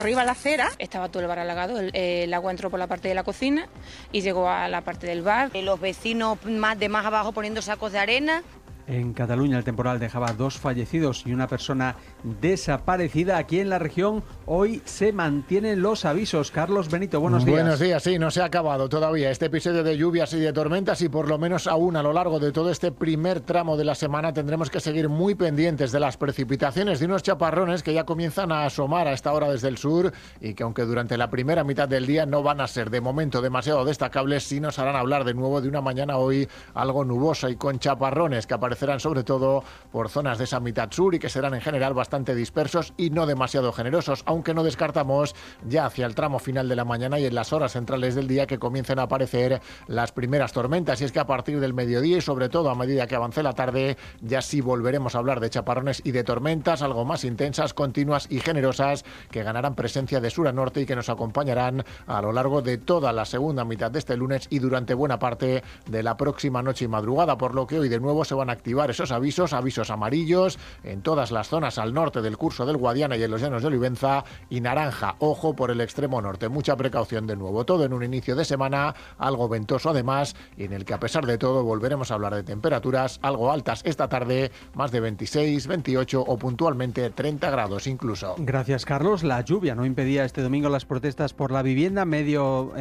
Arriba la acera estaba todo el bar alagado, el agua entró por la parte de la cocina y llegó a la parte del bar. Los vecinos de más abajo poniendo sacos de arena. En Cataluña el temporal dejaba 2 fallecidos y una persona desaparecida. Aquí en la región hoy se mantienen los avisos. Carlos Benito, buenos días. Buenos días, sí, no se ha acabado todavía este episodio de lluvias y de tormentas y por lo menos aún a lo largo de todo este primer tramo de la semana tendremos que seguir muy pendientes de las precipitaciones, de unos chaparrones que ya comienzan a asomar a esta hora desde el sur y que aunque durante la primera mitad del día no van a ser de momento demasiado destacables, sí nos harán hablar de nuevo de una mañana hoy algo nubosa y con chaparrones que aparecerán sobre todo por zonas de esa mitad sur y que serán en general bastante dispersos y no demasiado generosos, aunque no descartamos ya hacia el tramo final de la mañana y en las horas centrales del día que comiencen a aparecer las primeras tormentas. Y es que a partir del mediodía y sobre todo a medida que avance la tarde ya sí volveremos a hablar de chaparrones y de tormentas algo más intensas, continuas y generosas que ganarán presencia de sur a norte y que nos acompañarán a lo largo de toda la segunda mitad de este lunes y durante buena parte de la próxima noche y madrugada, por lo que hoy de nuevo se van a activar esos avisos amarillos en todas las zonas al norte del curso del Guadiana y en los llanos de Olivenza, y naranja, ojo por el extremo norte, mucha precaución de nuevo, todo en un inicio de semana algo ventoso además, y en el que a pesar de todo volveremos a hablar de temperaturas algo altas esta tarde, más de 26, 28 o puntualmente 30 grados incluso. Gracias, Carlos. La lluvia no impedía este domingo las protestas por la vivienda. Medio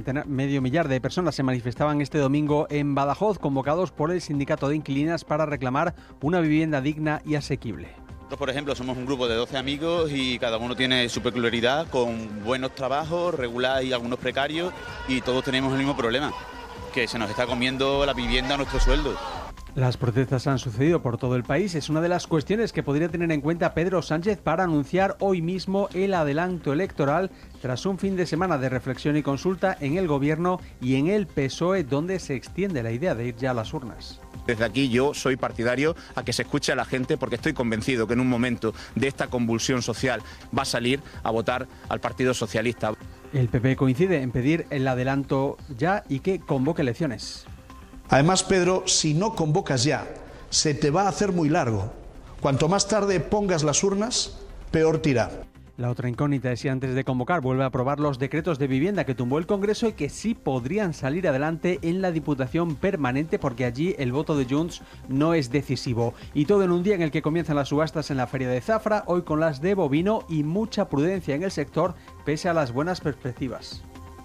millar de personas se manifestaban este domingo en Badajoz, convocados por el sindicato de inquilinas para reclamar una vivienda digna y asequible. Nosotros, por ejemplo, somos un grupo de 12 amigos y cada uno tiene su peculiaridad, con buenos trabajos, regular y algunos precarios, y todos tenemos el mismo problema, que se nos está comiendo la vivienda a nuestro sueldo. Las protestas han sucedido por todo el país. Es una de las cuestiones que podría tener en cuenta Pedro Sánchez para anunciar hoy mismo el adelanto electoral tras un fin de semana de reflexión y consulta en el Gobierno y en el PSOE, donde se extiende la idea de ir ya a las urnas. Desde aquí yo soy partidario a que se escuche a la gente porque estoy convencido que en un momento de esta convulsión social va a salir a votar al Partido Socialista. El PP coincide en pedir el adelanto ya y que convoque elecciones. Además, Pedro, si no convocas ya, se te va a hacer muy largo. Cuanto más tarde pongas las urnas, peor te irá. La otra incógnita es si antes de convocar vuelve a aprobar los decretos de vivienda que tumbó el Congreso y que sí podrían salir adelante en la Diputación Permanente, porque allí el voto de Junts no es decisivo. Y todo en un día en el que comienzan las subastas en la Feria de Zafra, hoy con las de bovino y mucha prudencia en el sector pese a las buenas perspectivas.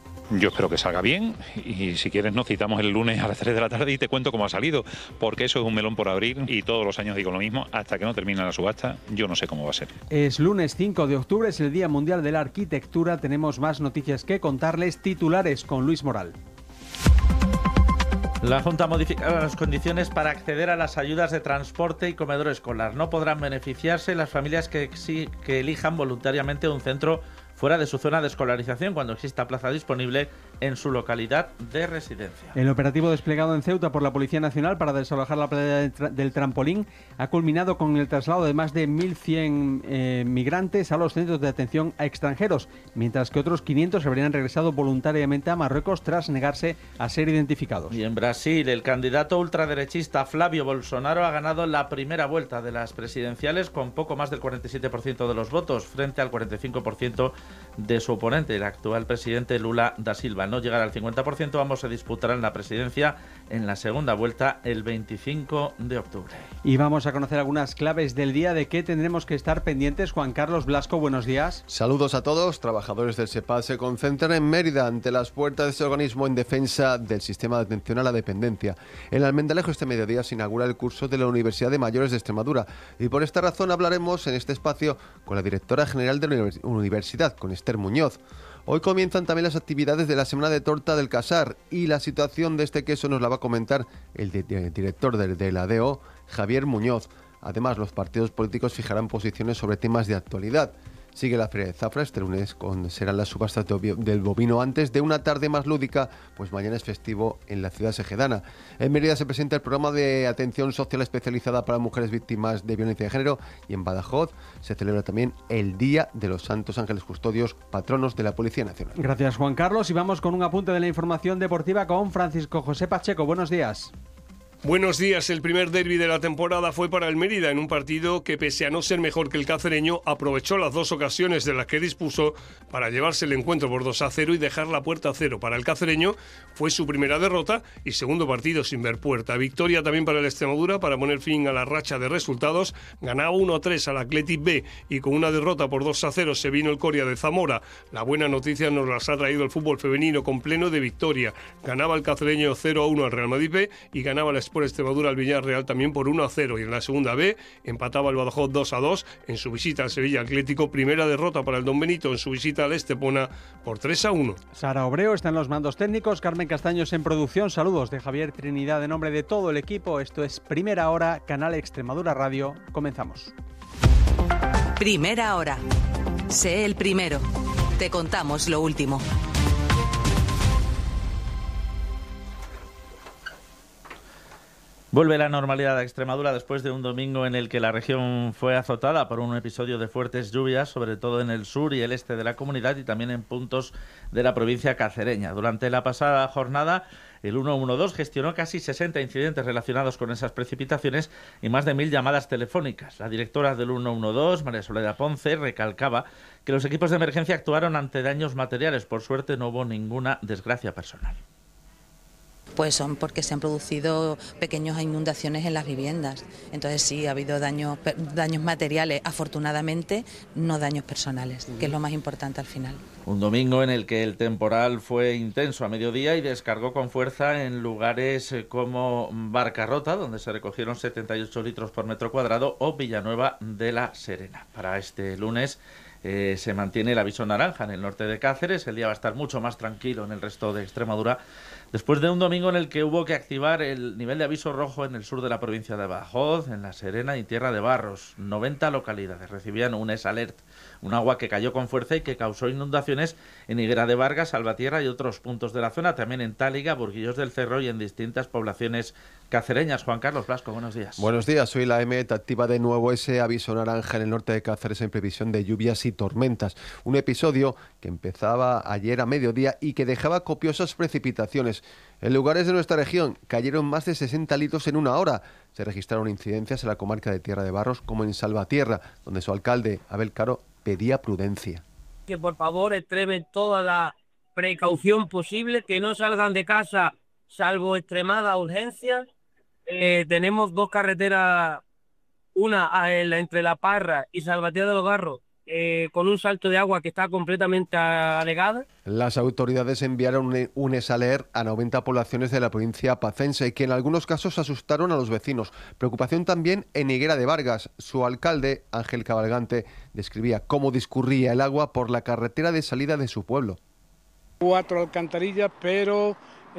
Yo espero que salga bien y si quieres nos citamos el lunes a las 3 de la tarde y te cuento cómo ha salido, porque eso es un melón por abrir y todos los años digo lo mismo, hasta que no termine la subasta yo no sé cómo va a ser. Es lunes 5 de octubre, es el Día Mundial de la Arquitectura, tenemos más noticias que contarles, titulares con Luis Moral. La Junta ha modificado las condiciones para acceder a las ayudas de transporte y comedor escolar. No podrán beneficiarse las familias que elijan voluntariamente un centro fuera de su zona de escolarización cuando exista plaza disponible en su localidad de residencia. El operativo desplegado en Ceuta por la Policía Nacional para desalojar la playa del Trampolín ha culminado con el traslado de más de 1.100 migrantes a los centros de atención a extranjeros, mientras que otros 500 habrían regresado voluntariamente a Marruecos tras negarse a ser identificados. Y en Brasil, el candidato ultraderechista Flavio Bolsonaro ha ganado la primera vuelta de las presidenciales con poco más del 47% de los votos, frente al 45% de su oponente, el actual presidente Lula da Silva. Al no llegar al 50%, ambos se disputarán la presidencia en la segunda vuelta el 25 de octubre. Y vamos a conocer algunas claves del día de qué tendremos que estar pendientes. Juan Carlos Blasco, buenos días. Saludos a todos. Trabajadores del SEPAL se concentran en Mérida ante las puertas de ese organismo en defensa del sistema de atención a la dependencia. En Almendalejo este mediodía se inaugura el curso de la Universidad de Mayores de Extremadura y por esta razón hablaremos en este espacio con la directora general de la universidad, con Esther Muñoz. Hoy comienzan también las actividades de la Semana de Torta del Casar y la situación de este queso nos la va a comentar el director de la DO, Javier Muñoz. Además, los partidos políticos fijarán posiciones sobre temas de actualidad. Sigue la Feria de Zafra, este lunes serán las subastas del bovino antes de una tarde más lúdica, pues mañana es festivo en la ciudad segedana. En Mérida se presenta el programa de atención social especializada para mujeres víctimas de violencia de género y en Badajoz se celebra también el Día de los Santos Ángeles Custodios, patronos de la Policía Nacional. Gracias, Juan Carlos, y vamos con un apunte de la información deportiva con Francisco José Pacheco. Buenos días. Buenos días. El primer derbi de la temporada fue para el Mérida en un partido que, pese a no ser mejor que el cacereño, aprovechó las dos ocasiones de las que dispuso para llevarse el encuentro por 2-0 y dejar la puerta a cero. Para el cacereño fue su primera derrota y segundo partido sin ver puerta. Victoria también para el Extremadura para poner fin a la racha de resultados. Ganaba 1-3 al Athletic B y con una derrota por 2-0 se vino el Coria de Zamora. La buena noticia nos las ha traído el fútbol femenino con pleno de victoria. Ganaba el cacereño 0-1 al Real Madrid B y ganaba el Sport Extremadura al Villarreal también por 1-0, y en la segunda B empataba el Badajoz 2-2 en su visita al Sevilla Atlético. Primera derrota para el Don Benito en su visita al Estepona por 3-1. Sara Obreo está en los mandos técnicos, Carmen Castaños en producción. Saludos de Javier Trinidad en nombre de todo el equipo. Esto es Primera Hora, Canal Extremadura Radio. Comenzamos. Primera Hora. Sé el primero. Te contamos lo último. Vuelve la normalidad a Extremadura después de un domingo en el que la región fue azotada por un episodio de fuertes lluvias, sobre todo en el sur y el este de la comunidad y también en puntos de la provincia cacereña. Durante la pasada jornada, el 112 gestionó casi 60 incidentes relacionados con esas precipitaciones y más de 1000 llamadas telefónicas. La directora del 112, María Soledad Ponce, recalcaba que los equipos de emergencia actuaron ante daños materiales. Por suerte no hubo ninguna desgracia personal. Pues son porque se han producido pequeñas inundaciones en las viviendas. Entonces sí, ha habido daños materiales, afortunadamente, no daños personales, que es lo más importante al final. Un domingo en el que el temporal fue intenso a mediodía y descargó con fuerza en lugares como Barcarrota, donde se recogieron 78 litros por metro cuadrado, o Villanueva de la Serena. Para este lunes se mantiene el aviso naranja en el norte de Cáceres. El día va a estar mucho más tranquilo en el resto de Extremadura, después de un domingo en el que hubo que activar el nivel de aviso rojo en el sur de la provincia de Badajoz, en La Serena y Tierra de Barros. 90 localidades recibían un S-Alert, un agua que cayó con fuerza y que causó inundaciones en Higuera de Vargas, Salvatierra y otros puntos de la zona, también en Táliga, Burguillos del Cerro y en distintas poblaciones cacereñas. Juan Carlos Blasco, buenos días. Buenos días. Hoy la EMET activa de nuevo ese aviso naranja en el norte de Cáceres en previsión de lluvias y tormentas. Un episodio que empezaba ayer a mediodía y que dejaba copiosas precipitaciones. En lugares de nuestra región cayeron más de 60 litros en una hora. Se registraron incidencias en la comarca de Tierra de Barros como en Salvatierra, donde su alcalde, Abel Caro, pedía prudencia. Que por favor extremen toda la precaución posible, que no salgan de casa salvo extremada urgencia. Tenemos dos carreteras, una entre La Parra y Salvatierra de los Garros, con un salto de agua que está completamente anegada. Las autoridades enviaron un S-Alert a 90 poblaciones de la provincia pacense, que en algunos casos asustaron a los vecinos. Preocupación también en Higuera de Vargas. Su alcalde, Ángel Cabalgante, describía cómo discurría el agua por la carretera de salida de su pueblo. 4 alcantarillas, pero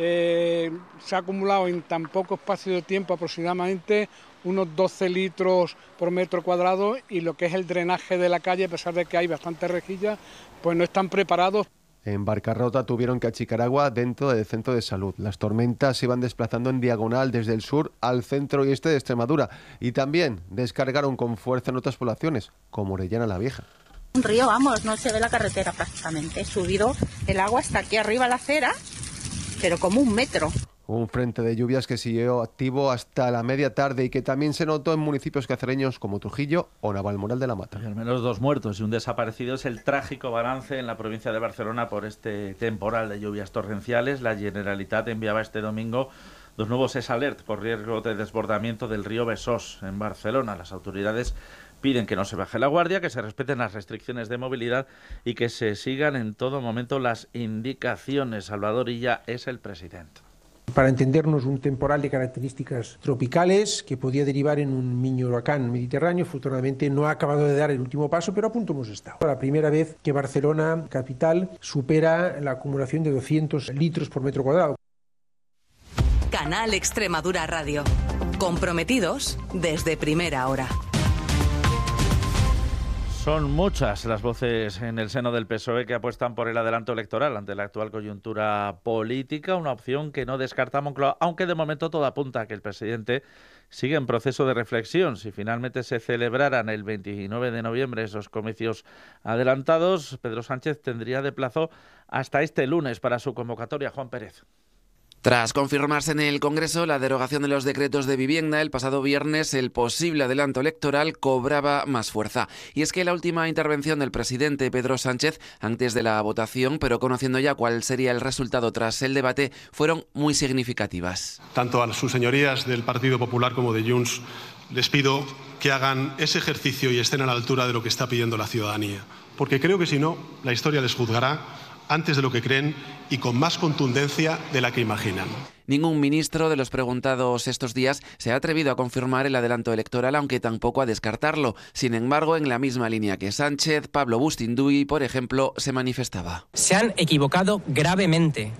se ha acumulado en tan poco espacio de tiempo, aproximadamente unos 12 litros por metro cuadrado, y lo que es el drenaje de la calle, a pesar de que hay bastantes rejillas, pues no están preparados. En Barcarrota tuvieron que achicar agua dentro del centro de salud. Las tormentas se iban desplazando en diagonal desde el sur al centro y este de Extremadura, y también descargaron con fuerza en otras poblaciones, como Orellana la Vieja. Un río, vamos, no se ve la carretera prácticamente. He subido el agua hasta aquí arriba a la acera, pero como 1 metro. Un frente de lluvias que siguió activo hasta la media tarde y que también se notó en municipios cacereños como Trujillo o Navalmoral de la Mata. Y al menos 2 muertos y un desaparecido es el trágico balance en la provincia de Barcelona por este temporal de lluvias torrenciales. La Generalitat enviaba este domingo 2 nuevos S-Alert por riesgo de desbordamiento del río Besós en Barcelona. Las autoridades piden que no se baje la guardia, que se respeten las restricciones de movilidad y que se sigan en todo momento las indicaciones. Salvador Illa es el presidente. Para entendernos, un temporal de características tropicales que podía derivar en un mini huracán mediterráneo. Afortunadamente no ha acabado de dar el último paso, pero a punto hemos estado. La primera vez que Barcelona, capital, supera la acumulación de 200 litros por metro cuadrado. Canal Extremadura Radio. Comprometidos desde primera hora. Son muchas las voces en el seno del PSOE que apuestan por el adelanto electoral ante la actual coyuntura política, una opción que no descarta Moncloa, aunque de momento todo apunta a que el presidente sigue en proceso de reflexión. Si finalmente se celebraran el 29 de noviembre esos comicios adelantados, Pedro Sánchez tendría de plazo hasta este lunes para su convocatoria. Juan Pérez. Tras confirmarse en el Congreso la derogación de los decretos de vivienda, el pasado viernes el posible adelanto electoral cobraba más fuerza. Y es que la última intervención del presidente Pedro Sánchez antes de la votación, pero conociendo ya cuál sería el resultado tras el debate, fueron muy significativas. Tanto a sus señorías del Partido Popular como de Junts les pido que hagan ese ejercicio y estén a la altura de lo que está pidiendo la ciudadanía. Porque creo que si no, la historia les juzgará antes de lo que creen y con más contundencia de la que imaginan. Ningún ministro de los preguntados estos días se ha atrevido a confirmar el adelanto electoral, aunque tampoco a descartarlo. Sin embargo, en la misma línea que Sánchez, Pablo Bustinduy, por ejemplo, se manifestaba. Se han equivocado gravemente,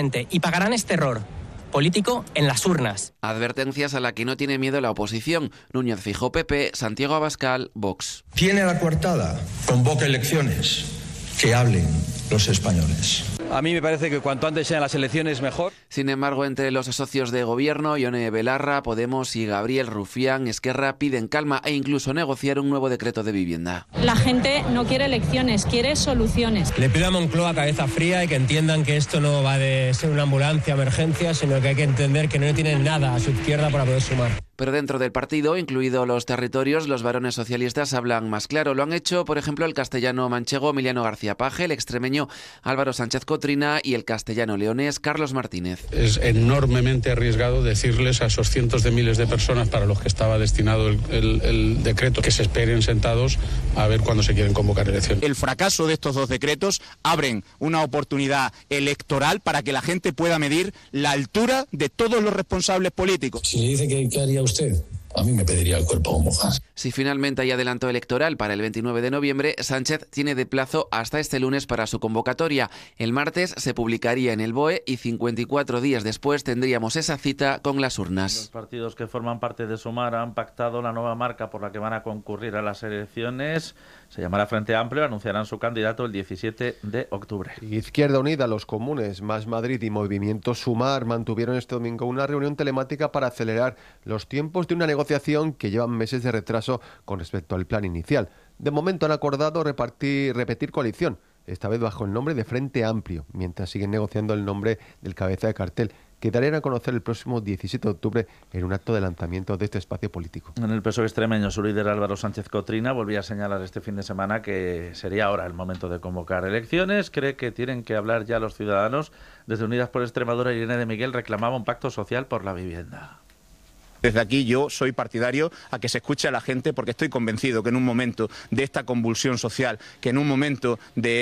y pagarán este error político en las urnas. Advertencias a la que no tiene miedo la oposición. Núñez Feijóo, PP, Santiago Abascal, Vox. Tiene la coartada, convoca elecciones, que hablen los españoles. A mí me parece que cuanto antes sean las elecciones mejor. Sin embargo, entre los socios de gobierno, Ione Belarra, Podemos y Gabriel Rufián, Esquerra piden calma e incluso negociar un nuevo decreto de vivienda. La gente no quiere elecciones, quiere soluciones. Le pido a Moncloa cabeza fría y que entiendan que esto no va de ser una ambulancia, emergencia, sino que hay que entender que no tienen nada a su izquierda para poder sumar. Pero dentro del partido, incluidos los territorios, los varones socialistas hablan más claro. Lo han hecho, por ejemplo, el castellano manchego Emiliano García Paje, el extremeño Álvaro Sánchez Cotrina y el castellano leonés Carlos Martínez. Es enormemente arriesgado decirles a esos cientos de miles de personas para los que estaba destinado el decreto que se esperen sentados a ver cuándo se quieren convocar elecciones. El fracaso de estos dos decretos abren una oportunidad electoral para que la gente pueda medir la altura de todos los responsables políticos. Si le dice que haría usted, a mí me pediría el cuerpo como gas. Si finalmente hay adelanto electoral para el 29 de noviembre, Sánchez tiene de plazo hasta este lunes para su convocatoria. El martes se publicaría en el BOE y 54 días después tendríamos esa cita con las urnas. Los partidos que forman parte de Sumar han pactado la nueva marca por la que van a concurrir a las elecciones. Se llamará Frente Amplio, anunciarán su candidato el 17 de octubre. Izquierda Unida, Los Comunes, Más Madrid y Movimiento Sumar mantuvieron este domingo una reunión telemática para acelerar los tiempos de una negociación que llevan meses de retraso con respecto al plan inicial. De momento han acordado repetir coalición, esta vez bajo el nombre de Frente Amplio, mientras siguen negociando el nombre del cabeza de cartel, que darían a conocer el próximo 17 de octubre en un acto de lanzamiento de este espacio político. En el PSOE extremeño, su líder Álvaro Sánchez Cotrina volvía a señalar este fin de semana que sería ahora el momento de convocar elecciones. Cree que tienen que hablar ya los ciudadanos. Desde Unidas por Extremadura, Irene de Miguel reclamaba un pacto social por la vivienda. Desde aquí yo soy partidario a que se escuche a la gente, porque estoy convencido que en un momento de esta convulsión social, que en un momento de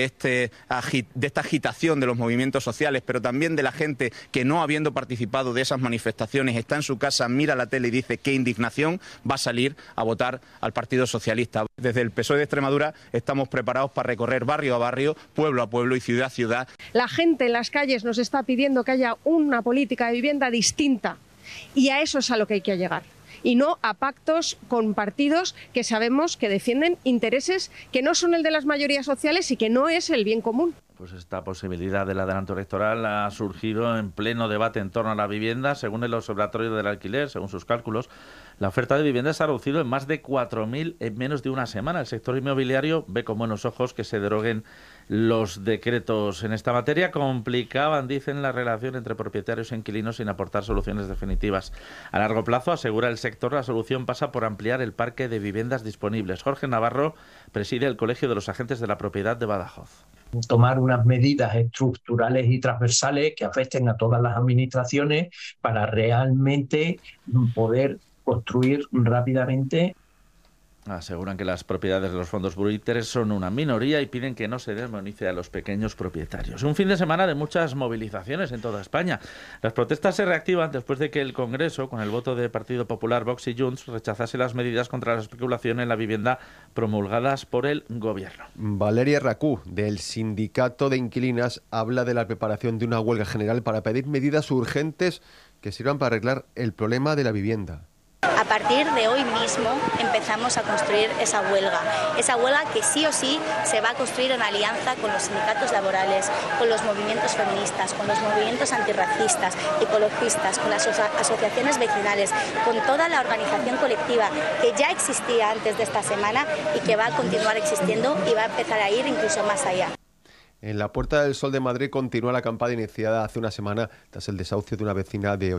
esta agitación de los movimientos sociales, pero también de la gente que no habiendo participado de esas manifestaciones está en su casa, mira la tele y dice qué indignación, va a salir a votar al Partido Socialista. Desde el PSOE de Extremadura estamos preparados para recorrer barrio a barrio, pueblo a pueblo y ciudad a ciudad. La gente en las calles nos está pidiendo que haya una política de vivienda distinta. Y a eso es a lo que hay que llegar. Y no a pactos con partidos que sabemos que defienden intereses que no son el de las mayorías sociales y que no es el bien común. Pues esta posibilidad del adelanto electoral ha surgido en pleno debate en torno a la vivienda. Según el Observatorio del Alquiler, según sus cálculos, la oferta de viviendas se ha reducido en más de 4.000 en menos de una semana. El sector inmobiliario ve con buenos ojos que se deroguen los decretos en esta materia. Complicaban, dicen, la relación entre propietarios e inquilinos sin aportar soluciones definitivas. A largo plazo, asegura el sector, la solución pasa por ampliar el parque de viviendas disponibles. Jorge Navarro preside el Colegio de los Agentes de la Propiedad de Badajoz. Tomar unas medidas estructurales y transversales que afecten a todas las administraciones para realmente poder construir rápidamente. Aseguran que las propiedades de los fondos buitres son una minoría y piden que no se demonice a los pequeños propietarios. Un fin de semana de muchas movilizaciones en toda España. Las protestas se reactivan después de que el Congreso, con el voto de Partido Popular, Vox y Junts, rechazase las medidas contra la especulación en la vivienda promulgadas por el Gobierno. Valeria Racú, del Sindicato de Inquilinas, habla de la preparación de una huelga general para pedir medidas urgentes que sirvan para arreglar el problema de la vivienda. A partir de hoy mismo empezamos a construir esa huelga que sí o sí se va a construir en alianza con los sindicatos laborales, con los movimientos feministas, con los movimientos antirracistas, ecologistas, con las asociaciones vecinales, con toda la organización colectiva que ya existía antes de esta semana y que va a continuar existiendo y va a empezar a ir incluso más allá. En la Puerta del Sol de Madrid continúa la acampada iniciada hace una semana tras el desahucio de una vecina de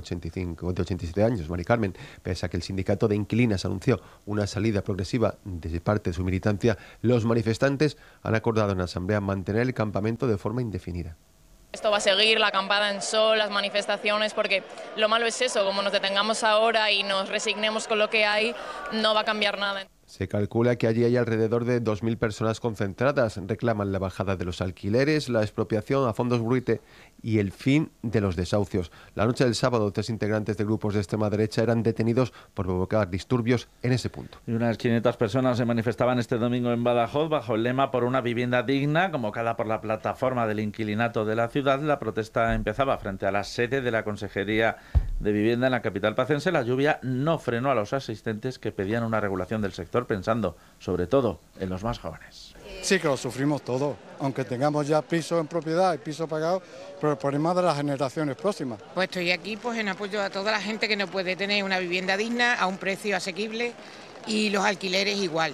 87 años, Mari Carmen. Pese a que el sindicato de inquilinas anunció una salida progresiva de parte de su militancia, los manifestantes han acordado en la Asamblea mantener el campamento de forma indefinida. Esto va a seguir, la acampada en sol, las manifestaciones, porque lo malo es eso, como nos detengamos ahora y nos resignemos con lo que hay, no va a cambiar nada. Se calcula que allí hay alrededor de 2.000 personas concentradas. Reclaman la bajada de los alquileres, la expropiación a fondos Bruite y el fin de los desahucios. La noche del sábado, 3 integrantes de grupos de extrema derecha eran detenidos por provocar disturbios en ese punto. Y unas 500 personas se manifestaban este domingo en Badajoz bajo el lema por una vivienda digna, convocada por la plataforma del inquilinato de la ciudad. La protesta empezaba frente a la sede de la Consejería de Vivienda en la capital pacense. La lluvia no frenó a los asistentes que pedían una regulación del sector, pensando sobre todo en los más jóvenes. Sí que lo sufrimos todo, aunque tengamos ya piso en propiedad y piso pagado, pero el problema de las generaciones próximas. Pues estoy aquí en apoyo a toda la gente que no puede tener una vivienda digna a un precio asequible, y los alquileres igual,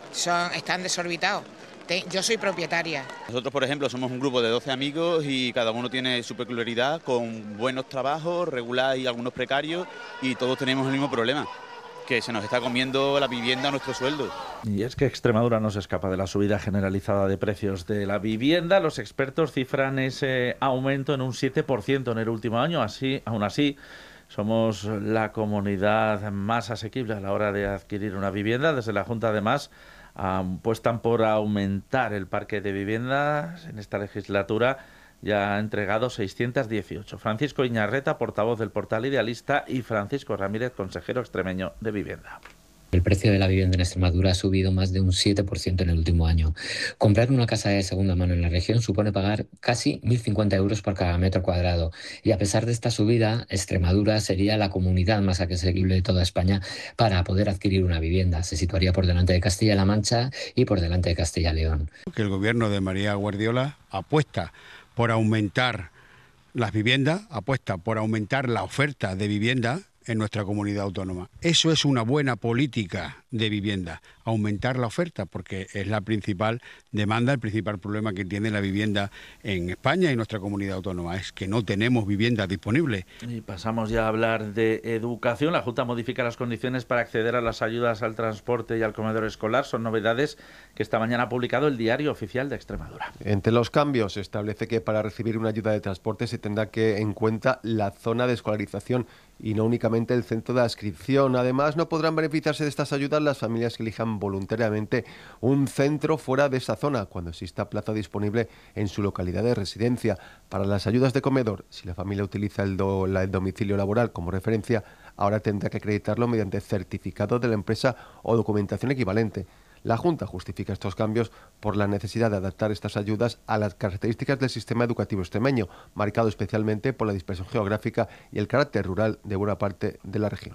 están desorbitados. Yo soy propietaria. Nosotros, por ejemplo, somos un grupo de 12 amigos y cada uno tiene su peculiaridad, con buenos trabajos, regular y algunos precarios, y todos tenemos el mismo problema, que se nos está comiendo la vivienda a nuestro sueldo. Y es que Extremadura no se escapa de la subida generalizada de precios de la vivienda. Los expertos cifran ese aumento en un 7% en el último año. Aún así, somos la comunidad más asequible a la hora de adquirir una vivienda. Desde la Junta, además, apuestan por aumentar el parque de viviendas. En esta legislatura ya ha entregado 618. Francisco Iñarreta, portavoz del portal Idealista, y Francisco Ramírez, consejero extremeño de Vivienda. El precio de la vivienda en Extremadura ha subido más de un 7% en el último año. Comprar una casa de segunda mano en la región supone pagar casi 1.050 euros por cada metro cuadrado. Y a pesar de esta subida, Extremadura sería la comunidad más asequible de toda España para poder adquirir una vivienda. Se situaría por delante de Castilla-La Mancha y por delante de Castilla y León. Que el gobierno de María Guardiola apuesta por aumentar las viviendas, apuesta por aumentar la oferta de vivienda en nuestra comunidad autónoma. Eso es una buena política de vivienda, aumentar la oferta, porque es la principal demanda, el principal problema que tiene la vivienda en España y nuestra comunidad autónoma, es que no tenemos vivienda disponible. Y pasamos ya a hablar de educación. La Junta modifica las condiciones para acceder a las ayudas al transporte y al comedor escolar. Son novedades que esta mañana ha publicado el Diario Oficial de Extremadura. Entre los cambios se establece que para recibir una ayuda de transporte se tendrá que en cuenta la zona de escolarización y no únicamente el centro de adscripción. Además, no podrán beneficiarse de estas ayudas las familias que elijan voluntariamente un centro fuera de esa zona, cuando exista plaza disponible en su localidad de residencia. Para las ayudas de comedor, si la familia utiliza el domicilio laboral como referencia, ahora tendrá que acreditarlo mediante certificado de la empresa o documentación equivalente. La Junta justifica estos cambios por la necesidad de adaptar estas ayudas a las características del sistema educativo extremeño, marcado especialmente por la dispersión geográfica y el carácter rural de buena parte de la región.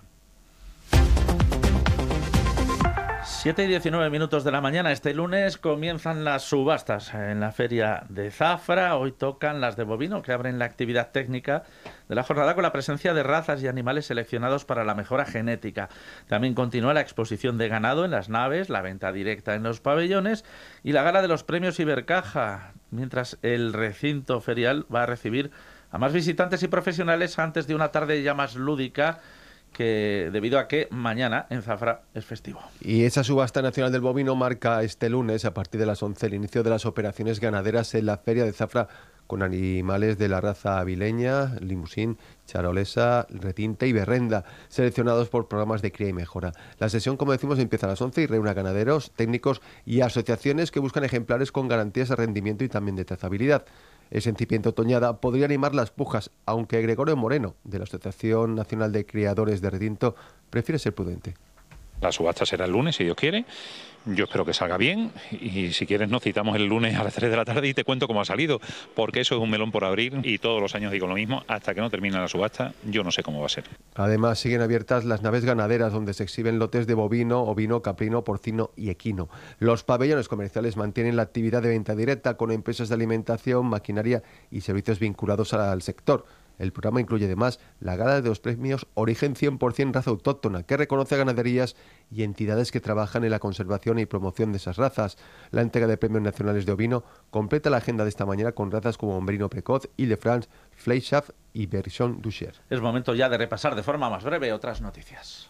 7:19 de la mañana. Este lunes comienzan las subastas en la feria de Zafra. Hoy tocan las de bovino, que abren la actividad técnica de la jornada con la presencia de razas y animales seleccionados para la mejora genética. También continúa la exposición de ganado en las naves, la venta directa en los pabellones y la gala de los premios Ibercaja, mientras el recinto ferial va a recibir a más visitantes y profesionales antes de una tarde ya más lúdica, que debido a que mañana en Zafra es festivo. Y esa subasta nacional del bovino marca este lunes, a partir de las 11, el inicio de las operaciones ganaderas en la feria de Zafra, con animales de la raza avileña, limusín, charolesa, retinta y berrenda, seleccionados por programas de cría y mejora. La sesión, como decimos, empieza a las 11 y reúne a ganaderos, técnicos y asociaciones que buscan ejemplares con garantías de rendimiento y también de trazabilidad. Esa incipiente otoñada podría animar las pujas, aunque Gregorio Moreno, de la Asociación Nacional de Criadores de Retinto, prefiere ser prudente. La subasta será el lunes, si Dios quiere. Yo espero que salga bien y si quieres nos citamos el lunes a las 3 de la tarde y te cuento cómo ha salido, porque eso es un melón por abrir y todos los años digo lo mismo, hasta que no termine la subasta yo no sé cómo va a ser. Además siguen abiertas las naves ganaderas donde se exhiben lotes de bovino, ovino, caprino, porcino y equino. Los pabellones comerciales mantienen la actividad de venta directa con empresas de alimentación, maquinaria y servicios vinculados al sector. El programa incluye además la gala de los premios Origen 100% Raza Autóctona, que reconoce ganaderías y entidades que trabajan en la conservación y promoción de esas razas. La entrega de premios nacionales de ovino completa la agenda de esta mañana con razas como Hombrino Precoz, Ile-de-France, Fleischhaft y Berchon Ducher. Es momento ya de repasar de forma más breve otras noticias.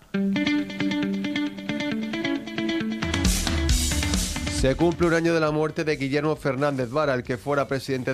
Se cumple un año de la muerte de Guillermo Fernández Vara, el que fuera presidente